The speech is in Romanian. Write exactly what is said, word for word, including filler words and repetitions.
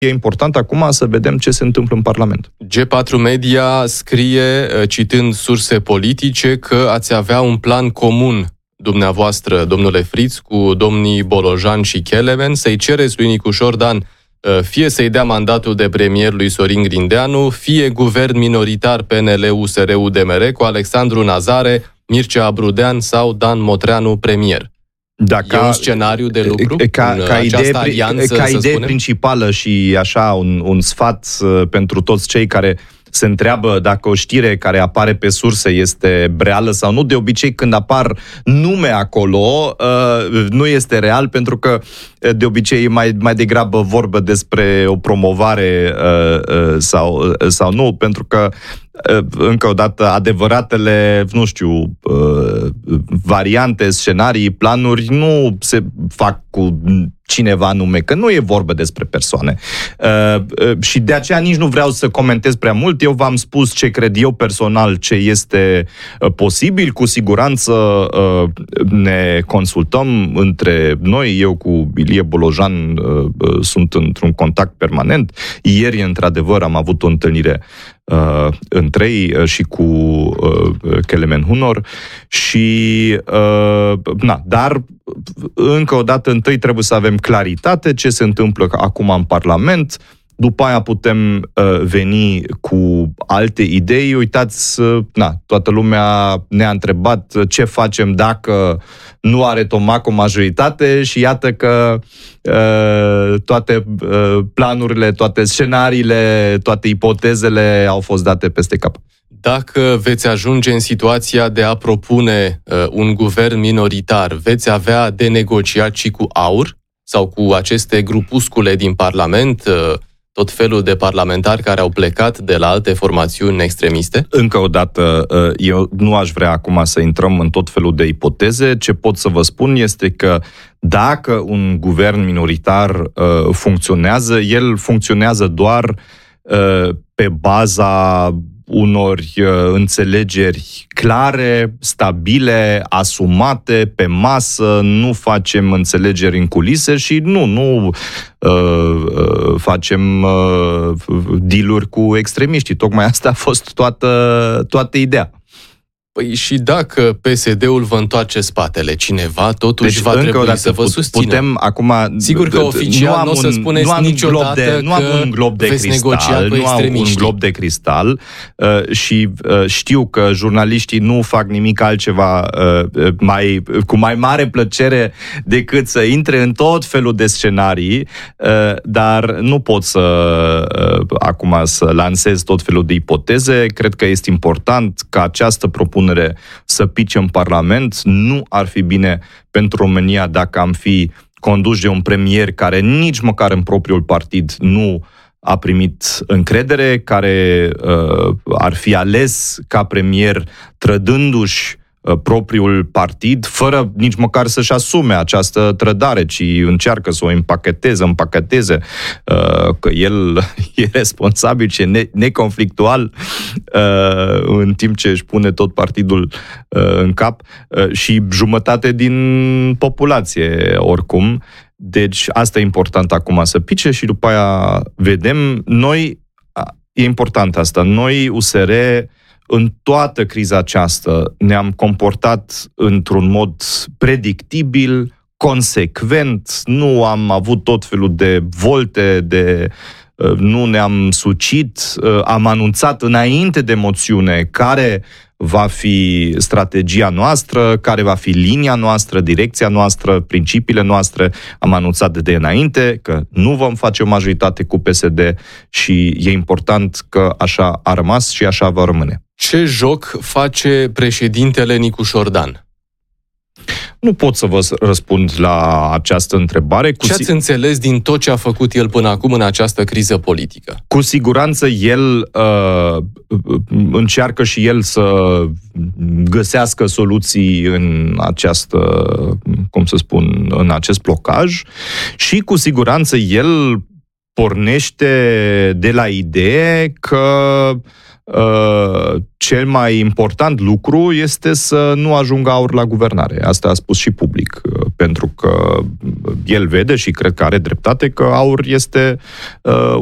E important acum să vedem ce se întâmplă în Parlament. G patru Media scrie, citând surse politice, că ați avea un plan comun, dumneavoastră, domnule Fritz, cu domnii Bolojan și Kelemen, să-i cereți lui Nicu Șordan fie să-i dea mandatul de premier lui Sorin Grindeanu, fie guvern minoritar P N L U S R U D M R cu Alexandru Nazare, Mircea Abrudean sau Dan Motreanu premier. Da, e ca, un scenariu de lucru ca, în ca această idee, alianță, ca să idee spunem? principală și așa un, un sfat uh, pentru toți cei care se întreabă dacă o știre care apare pe surse este reală sau nu. De obicei, când apar nume acolo, uh, nu este real, pentru că de obicei e mai, mai degrabă vorbă despre o promovare uh, uh, sau, uh, sau nu, pentru că încă o dată, adevăratele, nu știu, variante, scenarii, planuri nu se fac cu cineva anume, că nu e vorba despre persoane. Și de aceea nici nu vreau să comentez prea mult. Eu v-am spus ce cred eu personal, ce este posibil. Cu siguranță ne consultăm între noi. Eu cu Ilie Bolojan sunt într-un contact permanent. Ieri, într-adevăr, am avut o întâlnire Uh, între ei uh, și cu uh, Kelemen Hunor și uh, na, dar încă o dată întâi trebuie să avem claritate ce se întâmplă acum în Parlament, după aia putem uh, veni cu alte idei. Uitați, uh, na, toată lumea ne-a întrebat ce facem dacă nu are Tomac o majoritate și iată că uh, toate uh, planurile, toate scenariile, toate ipotezele au fost date peste cap. Dacă veți ajunge în situația de a propune uh, un guvern minoritar, veți avea de negociat și cu AUR sau cu aceste grupuscule din Parlament, uh, tot felul de parlamentari care au plecat de la alte formațiuni extremiste? Încă o dată, eu nu aș vrea acum să intrăm în tot felul de ipoteze. Ce pot să vă spun este că dacă un guvern minoritar funcționează, el funcționează doar pe baza unor înțelegeri clare, stabile, asumate, pe masă, nu facem înțelegeri în culise și nu, nu uh, uh, facem uh, deal-uri cu extremiștii. Tocmai asta a fost toată, toată ideea. Păi și dacă P S D-ul vă întoarce spatele, cineva totuși deci, va trebui dată, să vă susțină. Putem acum... Sigur că oficial nu o să spuneți nu am niciodată de, nu am un glob de cristal, nu am un glob de cristal uh, și uh, știu că jurnaliștii nu fac nimic altceva uh, mai, cu mai mare plăcere decât să intre în tot felul de scenarii, uh, dar nu pot să uh, acum să lansez tot felul de ipoteze. Cred că este important ca această propunere să pice în Parlament. Nu ar fi bine pentru România dacă am fi conduși de un premier care nici măcar în propriul partid nu a primit încredere, care uh, ar fi ales ca premier trădându-și uh, propriul partid, fără nici măcar să-și asume această trădare, ci încearcă să o împacheteze, împacheteze, uh, că el e responsabil și ne- neconflictual, uh, în timp ce își pune tot partidul uh, în cap uh, și jumătate din populație, oricum. Deci asta e important acum să pice și după aia vedem. Noi, e important asta, noi, U S R, în toată criza aceasta ne-am comportat într-un mod predictibil, consecvent, nu am avut tot felul de volte, de, nu ne-am sucit, am anunțat înainte de moțiune care va fi strategia noastră, care va fi linia noastră, direcția noastră, principiile noastre. Am anunțat de înainte că nu vom face o majoritate cu P S D și e important că așa a rămas și așa va rămâne. Ce joc face președintele Nicu Șordan? Nu pot să vă răspund la această întrebare. Ce ați înțeles din tot ce a făcut el până acum în această criză politică? Cu siguranță el uh, încearcă și el să găsească soluții în această, cum să spun, în acest blocaj și cu siguranță el pornește de la idee că uh, cel mai important lucru este să nu ajungă Aur la guvernare. Asta a spus și public, uh, pentru că el vede și cred că are dreptate că Aur este uh,